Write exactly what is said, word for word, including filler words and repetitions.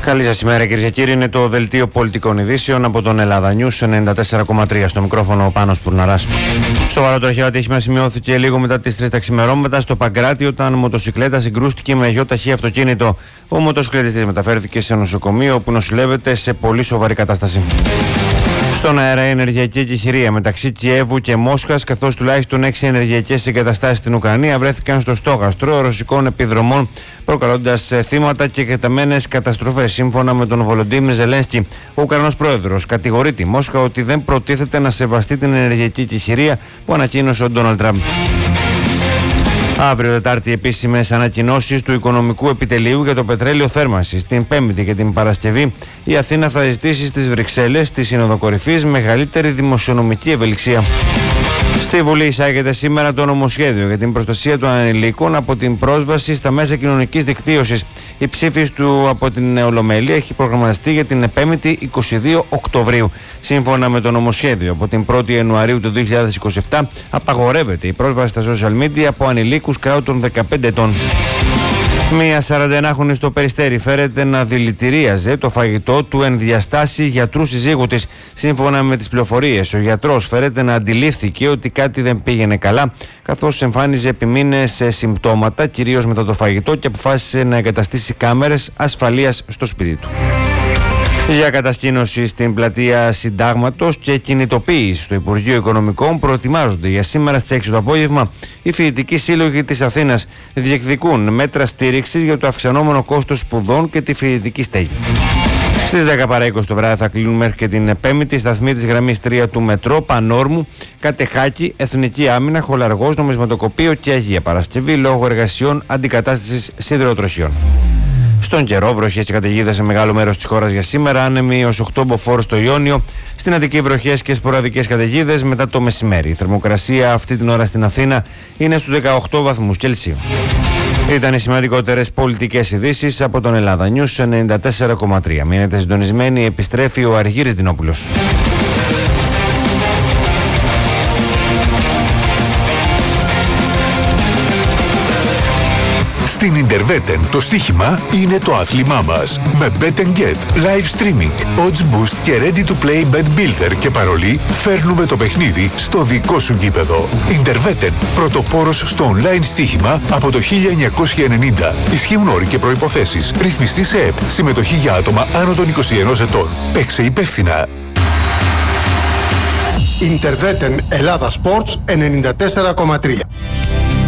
Καλή σας ημέρα, κυρίες και κύριοι. Είναι το δελτίο πολιτικών ειδήσεων από τον Ελλάδα News ενενήντα τέσσερα κόμμα τρία. Στο μικρόφωνο ο Πάνος Πουρναράς. Σοβαρό τροχαίο ατύχημα σημειώθηκε λίγο μετά τις τρεις τα ξημερώματα στο Παγκράτη, όταν μοτοσυκλέτα συγκρούστηκε με γιο ταχύ αυτοκίνητο. Ο μοτοσυκλετιστής μεταφέρθηκε σε νοσοκομείο, όπου νοσηλεύεται σε πολύ σοβαρή κατάσταση. Στον αέρα, η ενεργειακή εκεχηρία μεταξύ Κιέβου και Μόσχας, καθώς τουλάχιστον έξι ενεργειακές εγκαταστάσεις στην Ουκρανία βρέθηκαν στο στόχαστρο ρωσικών επιδρομών, προκαλώντας θύματα και εκτεταμένες καταστροφές. Σύμφωνα με τον Βολοντίμιρ Ζελένσκι, ο Ουκρανός πρόεδρος κατηγορεί τη Μόσχα ότι δεν προτίθεται να σεβαστεί την ενεργειακή εκεχηρία που ανακοίνωσε ο Ντόναλντ Τραμπ. Αύριο Τετάρτη, επίσημες ανακοινώσεις του Οικονομικού Επιτελείου για το πετρέλαιο θέρμανσης. Την Πέμπτη και την Παρασκευή, η Αθήνα θα ζητήσει στις Βρυξέλλες, στη Σύνοδο Κορυφής, μεγαλύτερη δημοσιονομική ευελιξία. Στη Βουλή εισάγεται σήμερα το νομοσχέδιο για την προστασία των ανηλίκων από την πρόσβαση στα μέσα κοινωνικής δικτύωσης. Η ψήφιση του από την Ολομέλεια έχει προγραμματιστεί για την Πέμπτη εικοστή δεύτερη Οκτωβρίου. Σύμφωνα με το νομοσχέδιο, από την πρώτη Ιανουαρίου του δύο χιλιάδες είκοσι επτά απαγορεύεται η πρόσβαση στα social media από ανηλίκους κάτω των δεκαπέντε ετών. Μία σαρανταενάχρονη στο Περιστέρι φέρεται να δηλητηρίαζε το φαγητό του εν διαστάσει γιατρού συζύγου της. Σύμφωνα με τις πληροφορίες, ο γιατρός φέρεται να αντιλήφθηκε ότι κάτι δεν πήγαινε καλά, καθώς εμφάνιζε επί μήνες συμπτώματα, κυρίως μετά το φαγητό, και αποφάσισε να εγκαταστήσει κάμερες ασφαλείας στο σπίτι του. Για κατασκήνωση στην πλατεία Συντάγματος και κινητοποίηση στο Υπουργείο Οικονομικών προετοιμάζονται για σήμερα στις έξι το απόγευμα. Οι φοιτητικοί σύλλογοι της Αθήνας διεκδικούν μέτρα στήριξης για το αυξανόμενο κόστος σπουδών και τη φοιτητική στέγη. Στις δέκα παρά είκοσι το βράδυ θα κλείνουν μέχρι και την Πέμπτη σταθμοί της γραμμής τρία του Μετρό, Πανόρμου, Κατεχάκη, Εθνική Άμυνα, Χολαργός, Νομισματοκοπείο και Αγία Παρασκευή λόγω εργασιών αντικατάστασης σιδηροτροχιών. Στον καιρό, βροχές και καταιγίδες σε μεγάλο μέρος της χώρας για σήμερα, άνεμοι έως οκτώ μποφόρ στο Ιόνιο, στην Αττική βροχές και σποραδικές καταιγίδες μετά το μεσημέρι. Η θερμοκρασία αυτή την ώρα στην Αθήνα είναι στους δεκαοκτώ βαθμούς Κελσίου. Ήταν οι σημαντικότερες πολιτικές ειδήσεις από τον Ελλάδα News ενενήντα τέσσερα κόμμα τρία. Μείνετε συντονισμένοι, επιστρέφει ο Αργύρης Δινόπουλος. Στην Interveten το στοίχημα είναι το άθλημά μας. Με Bet and Get, live streaming, odds boost και ready to play bet builder και παρολί, φέρνουμε το παιχνίδι στο δικό σου γήπεδο. Interveten, πρωτοπόρος στο online στοίχημα από το χίλια εννιακόσια ενενήντα. Ισχύουν όροι και προϋποθέσεις. Ρυθμιστή σε ΕΠ. Συμμετοχή για άτομα άνω των είκοσι ενός ετών. Παίξε υπεύθυνα. Interveten Ελλάδα Sports ενενήντα τέσσερα κόμμα τρία.